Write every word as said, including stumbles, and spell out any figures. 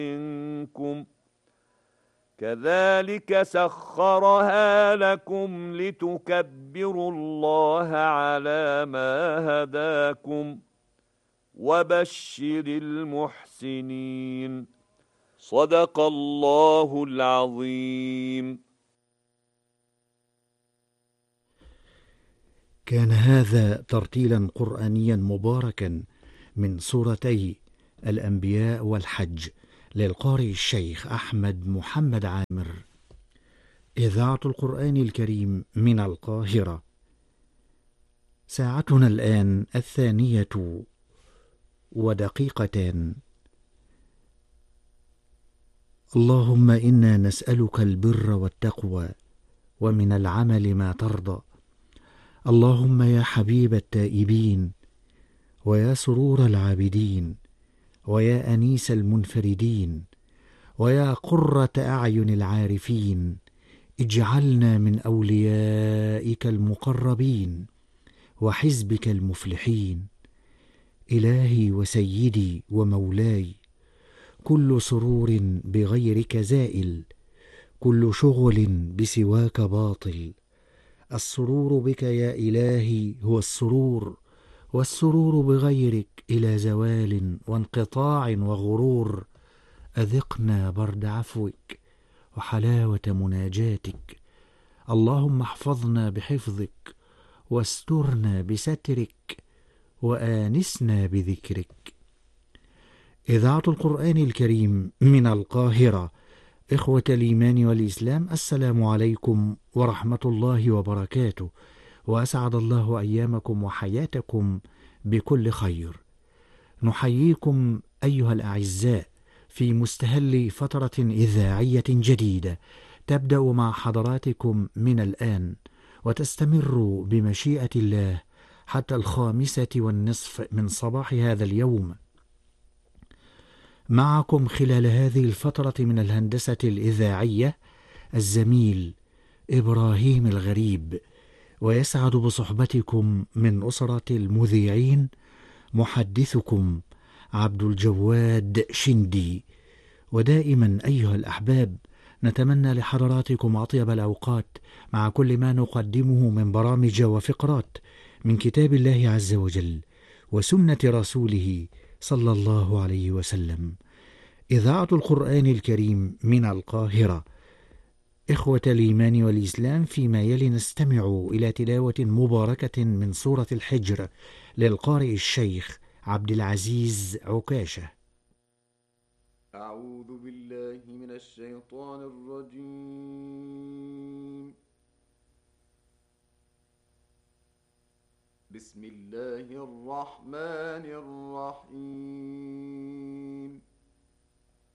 منكم كذلك سخرها لكم لتكبروا الله على ما هداكم وبشر المحسنين صدق الله العظيم. كان هذا ترتيلا قرآنيا مباركا من سورتي الأنبياء والحج للقارئ الشيخ أحمد محمد عامر. إذاعة القرآن الكريم من القاهرة. ساعتنا الآن الثانية ودقيقتان. اللهم إنا نسألك البر والتقوى ومن العمل ما ترضى. اللهم يا حبيب التائبين ويا سرور العابدين ويا أنيس المنفردين ويا قرة أعين العارفين، اجعلنا من أوليائك المقربين وحزبك المفلحين. إلهي وسيدي ومولاي، كل سرور بغيرك زائل، كل شغل بسواك باطل. السرور بك يا إلهي هو السرور، والسرور بغيرك إلى زوال وانقطاع وغرور. أذقنا برد عفوك وحلاوة مناجاتك. اللهم احفظنا بحفظك واسترنا بسترك وآنسنا بذكرك. إذاعة القرآن الكريم من القاهرة. إخوة الإيمان والإسلام، السلام عليكم ورحمة الله وبركاته، وأسعد الله أيامكم وحياتكم بكل خير. نحييكم أيها الأعزاء في مستهل فترة إذاعية جديدة تبدأ مع حضراتكم من الآن وتستمر بمشيئة الله حتى الخامسة والنصف من صباح هذا اليوم. معكم خلال هذه الفترة من الهندسة الإذاعية الزميل إبراهيم الغريب، ويسعد بصحبتكم من أسرة المذيعين محدثكم عبد الجواد شندي. ودائما أيها الأحباب نتمنى لحضراتكم أطيب الأوقات مع كل ما نقدمه من برامج وفقرات من كتاب الله عز وجل وسنة رسوله صلى الله عليه وسلم. إذاعة القرآن الكريم من القاهرة. إخوة الإيمان والإسلام، فيما يلي نستمع إلى تلاوة مباركة من سورة الحجر للقارئ الشيخ عبد العزيز عكاشة. أعوذ بالله من الشيطان الرجيم. بسم الله الرحمن الرحيم.